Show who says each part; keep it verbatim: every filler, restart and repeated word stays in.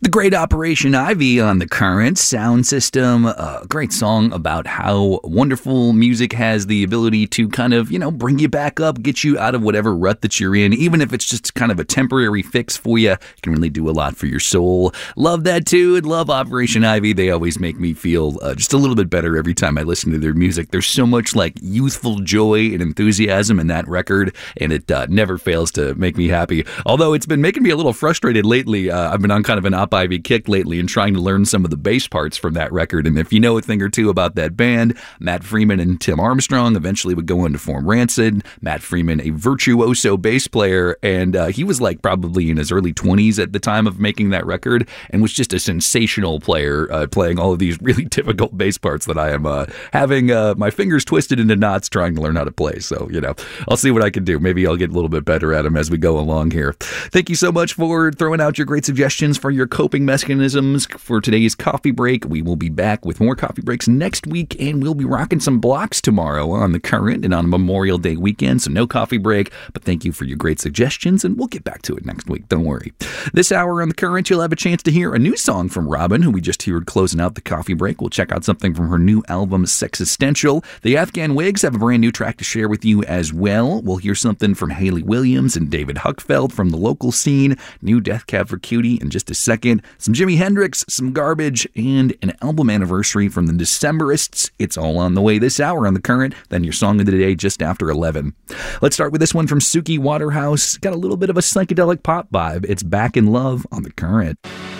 Speaker 1: The Great Operation Ivy on the Current sound system. A great song about how wonderful music has the ability to kind of, you know, bring you back up, get you out of whatever rut that you're in. Even if it's just kind of a temporary fix for you, it can really do a lot for your soul. Love that tune. Love Operation Ivy. They always make me feel uh, just a little bit better every time I listen to their music. There's so much like youthful joy and enthusiasm in that record, and it uh, never fails to make me happy. Although it's been making me a little frustrated lately. Uh, I've been on kind of an op Ivy kick lately and trying to learn some of the bass parts from that record. And if you know a thing or two about that band, Matt Freeman and Tim Armstrong eventually would go on to form Rancid. Matt Freeman, a virtuoso bass player, and uh, he was like probably in his early twenties at the time of making that record and was just a sensational player, uh, playing all of these really difficult bass parts that I am uh, having uh, my fingers twisted into knots trying to learn how to play. So, you know, I'll see what I can do. Maybe I'll get a little bit better at them as we go along here. Thank you so much for throwing out your great suggestions for your coping mechanisms for today's coffee break. We will be back with more coffee breaks next week, and we'll be rocking some blocks tomorrow on the Current and on Memorial Day weekend, so no coffee break, but thank you for your great suggestions, and we'll get back to it next week. Don't worry. This hour on the Current, you'll have a chance to hear a new song from Robin, who we just heard closing out the coffee break. We'll check out something from her new album, Sexistential. The Afghan Wigs have a brand new track to share with you as well. We'll hear something from Haley Williams and David Huckfeld from the local scene. New Death Cab for Cutie in just a second. Some Jimi Hendrix, some Garbage, and an album anniversary from the Decemberists. It's all on the way this hour on the Current. Then your song of the day just after eleven. Let's start with this one from Suki Waterhouse. Got a little bit of a psychedelic pop vibe. It's Back in Love on the Current.